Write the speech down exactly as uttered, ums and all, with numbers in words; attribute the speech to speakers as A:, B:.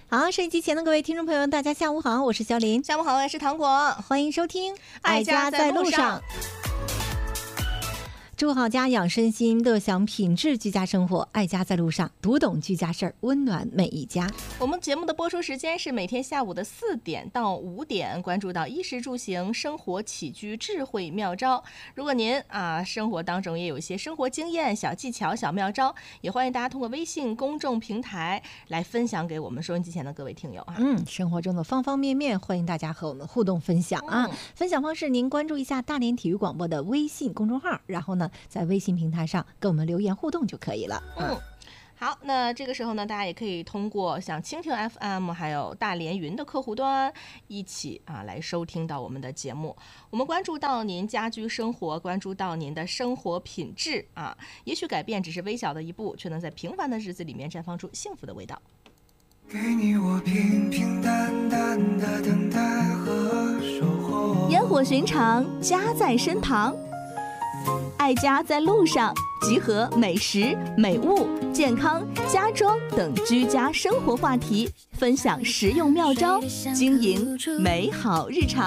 A: 好，收音机前的各位听众朋友，大家下午好，我是小林。
B: 下午好，我是糖果，
A: 欢迎收听《
B: 爱家在路上》。
A: 住好家，养身心，乐享品质居家生活。爱家在路上，读懂居家事儿，温暖每一家。
B: 我们节目的播出时间是每天下午的四点到五点，关注到衣食住行、生活起居智慧妙招。如果您啊生活当中也有一些生活经验、小技巧、小妙招，也欢迎大家通过微信公众平台来分享给我们收音机前的各位听友啊。
A: 嗯，生活中的方方面面，欢迎大家和我们互动分享啊。嗯、分享方式，您关注一下大连体育广播的微信公众号，然后呢，在微信平台上跟我们留言互动就可以了。
B: 嗯，好，那这个时候呢，大家也可以通过像蜻蜓 F M 还有大连云的客户端一起啊来收听到我们的节目。我们关注到您家居生活，关注到您的生活品质啊，也许改变只是微小的一步，却能在平凡的日子里面绽放出幸福的味道。
C: 给你我平平淡淡的等待和守候，
D: 烟火寻常，家在身旁。爱家在路上，集合美食、美物、健康、家装等居家生活话题，分享实用妙招，经营美好日常。